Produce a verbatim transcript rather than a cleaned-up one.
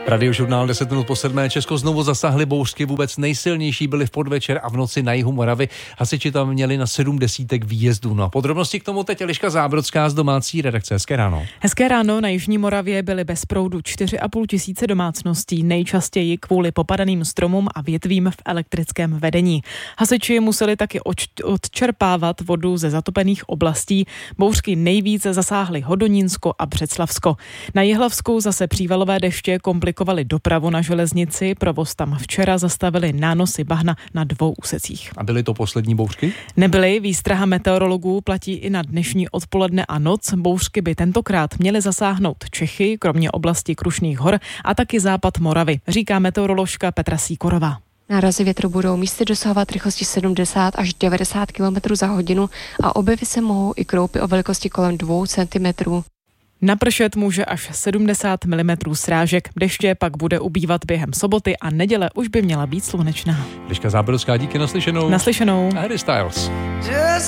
Radiožurnál deset minut po sedmé. Česko znovu zasáhly bouřky, vůbec nejsilnější byly v podvečer a v noci na jihu Moravy. Hasiči tam měli na sedm desítek výjezdů. No a podrobnosti k tomu teď Eliška Zábrodská z domácí redakce. Hezké ráno. Hezké ráno. Na jižní Moravě byly bez proudu čtyři a půl tisíce domácností, nejčastěji kvůli popadaným stromům a větvím v elektrickém vedení. Hasiči museli taky odčerpávat vodu ze zatopených oblastí. Bouřky nejvíce zasáhly Hodonínsko a Břeclavsko. Na Jihlavsku zase přívalové deště komplikovaly dopravu na železnici. Provoz tam včera zastavili nánosy bahna na dvou úsecích. A byly to poslední bouřky? Nebyly. Výstraha meteorologů platí i na dnešní odpoledne a noc. Bouřky by tentokrát měly zasáhnout Čechy, kromě oblasti Krušných hor, a taky západ Moravy, říká meteoroložka Petra Sýkorová. Nárazy větru budou místy dosahovat rychlosti sedmdesát až devadesát kilometrů za hodinu a objevy se mohou i kroupy o velikosti kolem dvou centimetrů. Napršet může až sedmdesát milimetrů srážek. Deště pak bude ubývat během soboty a neděle už by měla být slunečná. Eliška Zábrodská, díky, naslyšenou. Naslyšenou. Harry Styles.